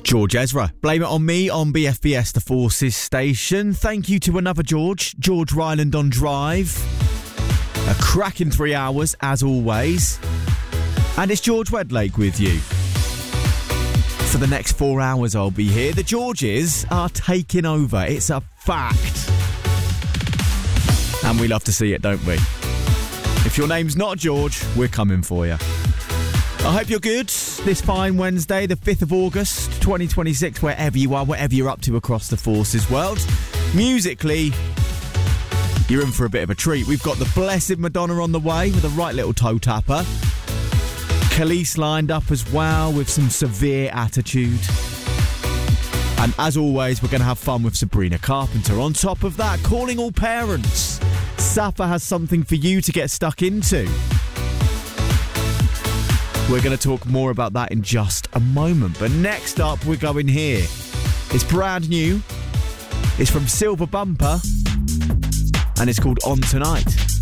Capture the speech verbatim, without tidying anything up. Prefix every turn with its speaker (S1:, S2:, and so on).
S1: George Ezra. Blame It On Me on B F B S, the Forces station. Thank you to another George, George Ryland on Drive. A cracking three hours, as always. And it's George Wedlake with you. For the next four hours I'll be here. The Georges are taking over. It's a fact. And we love to see it, don't we? If your name's not George, we're coming for you. I hope you're good this fine Wednesday, the fifth of August, twenty twenty-six, wherever you are, whatever you're up to across the Forces world. Musically, you're in for a bit of a treat. We've got the Blessed Madonna on the way with a right little toe tapper. Khalees lined up as well with some severe attitude. And as always, we're going to have fun with Sabrina Carpenter. On top of that, calling all parents. Safa has something for you to get stuck into. We're going to talk more about that in just a moment. But next up, we're going here. It's brand new. It's from Silver Bumper. And it's called On Tonight.